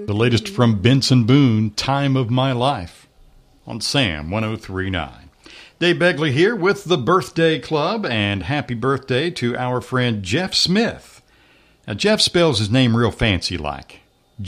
The latest from Benson Boone, Time of My Life, on Sam 103.9. Dave Begley here with the Birthday Club, and happy birthday to our friend Jeff Smith. Now, Jeff spells his name real fancy like,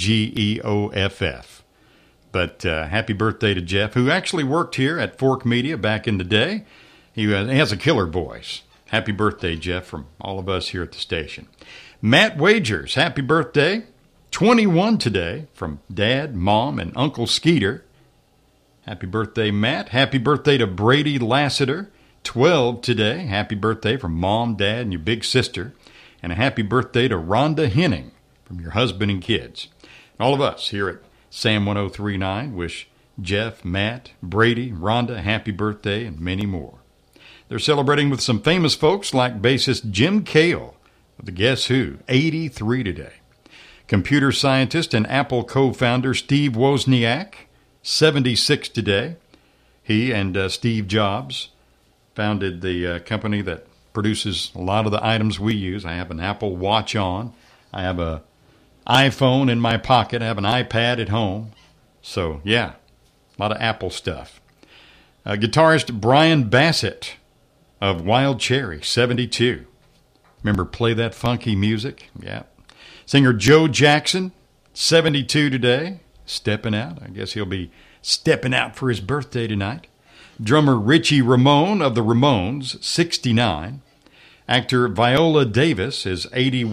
Geoff. But happy birthday to Jeff, who actually worked here at Fork Media back in the day. He has a killer voice. Happy birthday, Jeff, from all of us here at the station. Matt Wagers, happy birthday. 21 today from Dad, Mom, and Uncle Skeeter. Happy birthday, Matt. Happy birthday to Brady Lassiter. 12 today. Happy birthday from Mom, Dad, and your big sister. And a happy birthday to Rhonda Henning from your husband and kids. All of us here at Sam 103.9 wish Jeff, Matt, Brady, Rhonda happy birthday and many more. They're celebrating with some famous folks like bassist Jim Cale of the Guess Who, 83 today. Computer scientist and Apple co-founder Steve Wozniak, 76 today. He and Steve Jobs founded the company that produces a lot of the items we use. I have an Apple Watch on. I have an iPhone in my pocket. I have an iPad at home. So, yeah, a lot of Apple stuff. Guitarist Brian Bassett of Wild Cherry, 72. Remember Play That Funky Music? Yeah. Singer Joe Jackson, 72 today. Stepping out. I guess he'll be stepping out for his birthday tonight. Drummer Richie Ramone of the Ramones, 69. Actor Viola Davis is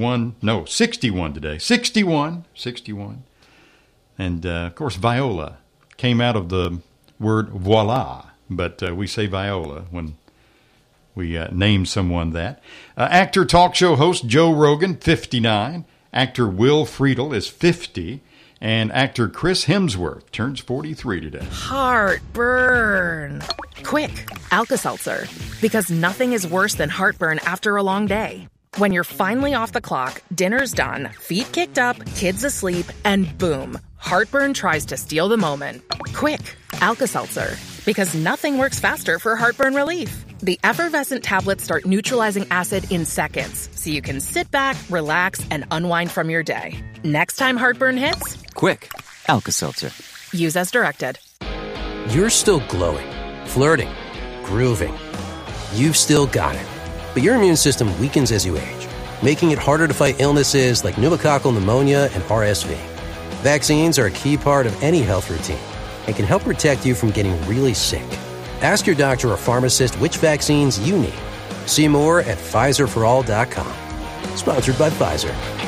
61 today. 61. And, of course, Viola came out of the word voila, but we say Viola when we name someone that. Actor, talk show host Joe Rogan, 59. Actor Will Friedle is 50. And actor Chris Hemsworth turns 43 today. Heartburn. Quick, Alka-Seltzer. Because nothing is worse than heartburn after a long day. When you're finally off the clock, dinner's done, feet kicked up, kids asleep, and boom, heartburn tries to steal the moment. Quick, Alka-Seltzer. Because nothing works faster for heartburn relief. The effervescent tablets start neutralizing acid in seconds, so you can sit back, relax, and unwind from your day. Next time heartburn hits, quick, Alka-Seltzer. Use as directed. You're still glowing, flirting, grooving. You've still got it. But your immune system weakens as you age, making it harder to fight illnesses like pneumococcal pneumonia and RSV. Vaccines are a key part of any health routine and can help protect you from getting really sick. Ask your doctor or pharmacist which vaccines you need. See more at PfizerForAll.com. Sponsored by Pfizer.